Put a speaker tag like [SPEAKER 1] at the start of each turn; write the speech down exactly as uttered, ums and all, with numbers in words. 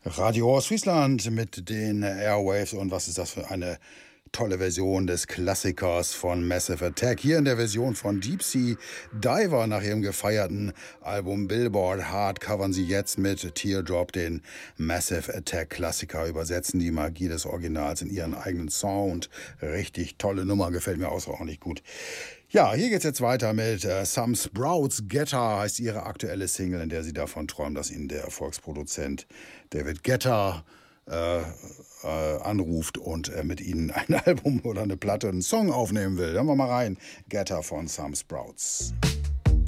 [SPEAKER 1] Radio Ostfriesland mit den Airwaves und was ist das für eine tolle Version des Klassikers von Massive Attack. Hier in der Version von Deep Sea Diver nach ihrem gefeierten Album Billboard Hard covern sie jetzt mit Teardrop den Massive Attack Klassiker, übersetzen die Magie des Originals in ihren eigenen Sound. Richtig tolle Nummer, gefällt mir außerordentlich gut. Ja, hier geht's jetzt weiter mit äh, Some Sprouts. Guetta heißt ihre aktuelle Single, in der sie davon träumen, dass ihnen der Erfolgsproduzent David Guetta äh, äh, anruft und äh, mit ihnen ein Album oder eine Platte, einen Song aufnehmen will. Hören wir mal rein. Guetta von Some Sprouts.